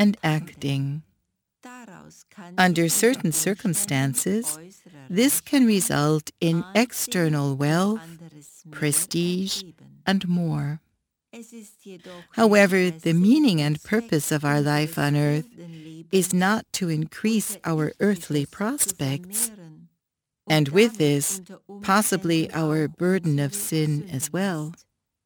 and acting. Under certain circumstances, this can result in external wealth, prestige, and more. However, the meaning and purpose of our life on earth is not to increase our earthly prospects, and with this, possibly our burden of sin as well.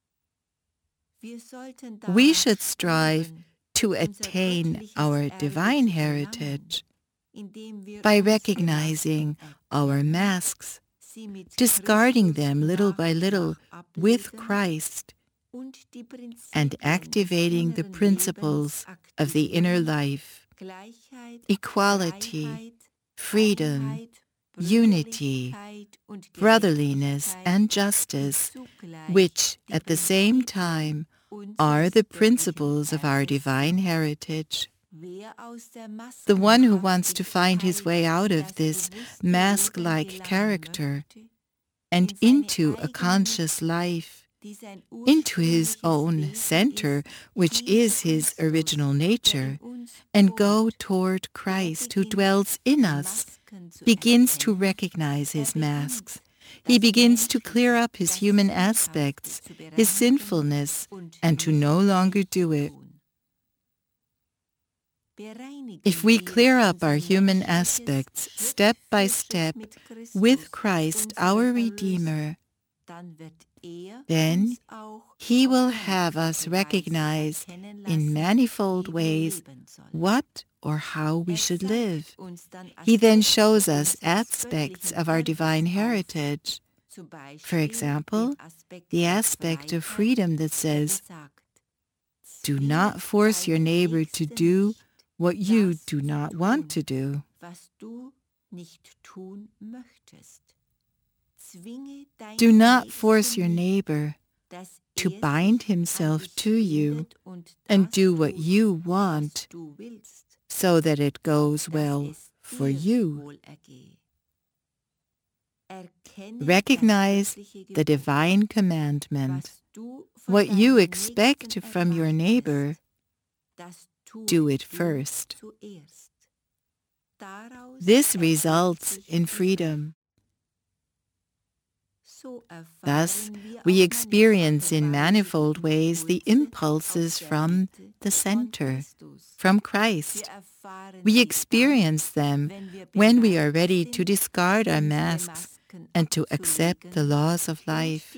We should strive to attain our divine heritage by recognizing our masks, discarding them little by little with Christ, and activating the principles of the inner life: equality, freedom, unity, brotherliness, and justice, which at the same time are the principles of our divine heritage. The one who wants to find his way out of this mask-like character and into a conscious life, into his own center, which is his original nature, and go toward Christ who dwells in us, begins to recognize his masks. He begins to clear up his human aspects, his sinfulness, and to no longer do it. If we clear up our human aspects step by step with Christ, our Redeemer, then he will have us recognize in manifold ways what or how we should live. He then shows us aspects of our divine heritage. For example, the aspect of freedom that says, "Do not force your neighbor to do what you do not want to do." Do not force your neighbor to bind himself to you and do what you want so that it goes well for you. Recognize the divine commandment. What you expect from your neighbor, do it first. This results in freedom. Thus, we experience in manifold ways the impulses from the center, from Christ. We experience them when we are ready to discard our masks and to accept the laws of life.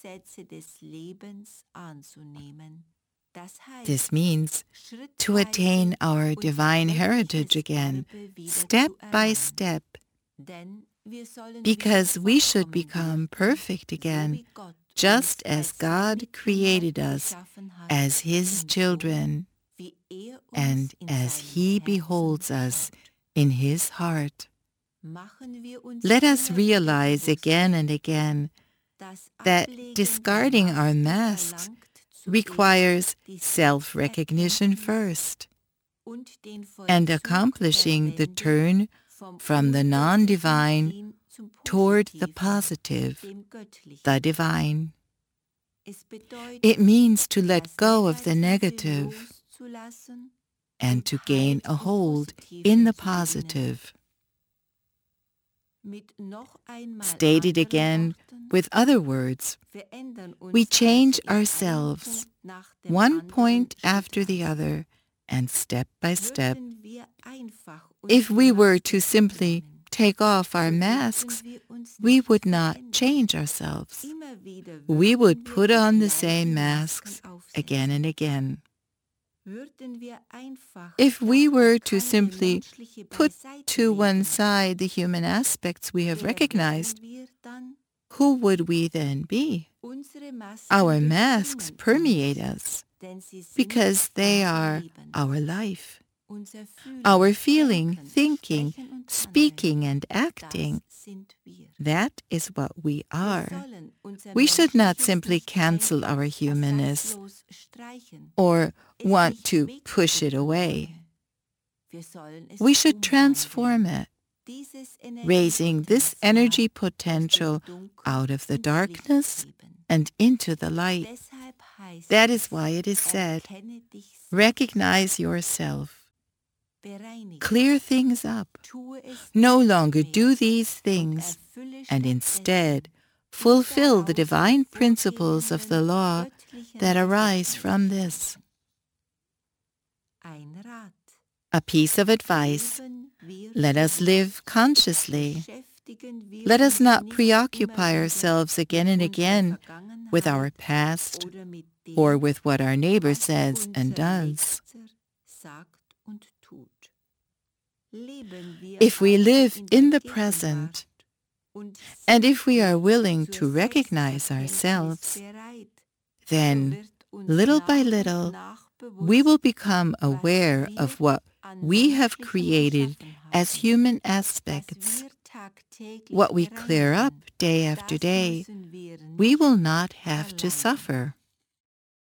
This means to attain our divine heritage again, step by step, because we should become perfect again, just as God created us as His children, and as He beholds us in His heart. Let us realize again and again that discarding our masks requires self-recognition first, and accomplishing the turn from the non-divine toward the positive, the divine. It means to let go of the negative and to gain a hold in the positive. Stated again with other words, we change ourselves one point after the other and step by step. If we were to simply take off our masks, we would not change ourselves. We would put on the same masks again and again. If we were to simply put to one side the human aspects we have recognized, who would we then be? Our masks permeate us because they are our life. Our feeling, thinking, speaking, and acting, that is what we are. We should not simply cancel our humanness or want to push it away. We should transform it, raising this energy potential out of the darkness and into the light. That is why it is said, recognize yourself. Clear things up. No longer do these things, and instead fulfill the divine principles of the law that arise from this. A piece of advice: let us live consciously. Let us not preoccupy ourselves again and again with our past or with what our neighbor says and does. If we live in the present, and if we are willing to recognize ourselves, then, little by little, we will become aware of what we have created as human aspects. What we clear up day after day, we will not have to suffer.